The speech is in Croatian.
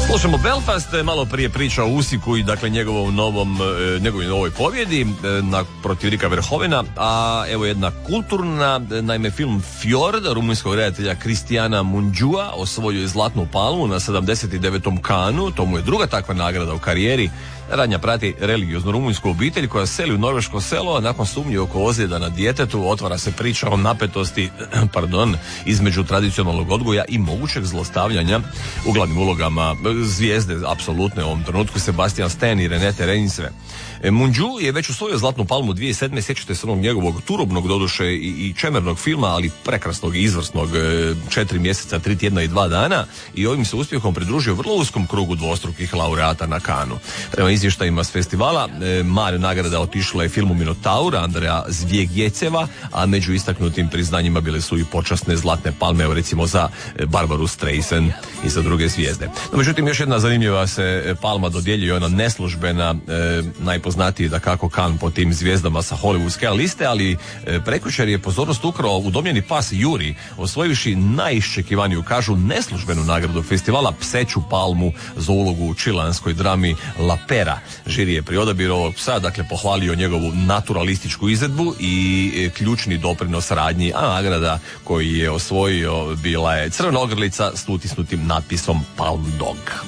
Slušamo Belfast, malo prije priča o Usiku i dakle njegovoj novoj pobjedi protiv Rika Verhovena, a evo jedna kulturna, naime film Fjord rumunjskog redatelja Kristijana Munđua osvojio je Zlatnu palmu na 79. Kanu, to mu je druga takva nagrada u karijeri. Radnja prati religioznu rumunjsku obitelj koja seli u norveško selo, a nakon sumnje oko ozljeda na djetetu otvara se priča o napetosti između tradicionalnog odgoja i mogućeg zlostavljanja u glavnim ulogama zvijezde apsolutne u ovom trenutku Sebastian Stan i Renate Reinsve. Munđu je već osvojio Zlatnu palmu 2007. Sjećate se onog njegovog turobnog doduše i čemernog filma, ali prekrasnog i izvrsnog 4 mjeseca, 3 tjedna i 2 dana, i ovim se uspjehom pridružio vrlo uskom krugu dvostrukih laureata na Kanu. Prema izvještajima s festivala, mare nagrada otišla je filmu Minotaura Andreja Zvjegjeceva, a među istaknutim priznanjima bile su i počasne Zlatne palme, evo recimo za Barbaru Streisand i za druge zvijezde. No, međutim, još jedna zanimljiva se palma dodjeljuje, ona neslužbena, najpoznatiji da kako Kan po tim zvijezdama sa hollywoodske liste, ali prekjučer je pozornost ukrao udomljeni pas Juri, osvojivši najiščekivaniju, kažu, neslužbenu nagradu festivala, pseću palmu za ulogu u čilanskoj drami La Pera. Žiri je pri odabiru ovog psa, dakle, pohvalio njegovu naturalističku izvedbu i ključni doprinos radnji, a nagrada koju je osvojio bila je crvena ogrlica s utisnutim natpisom Palm Dog.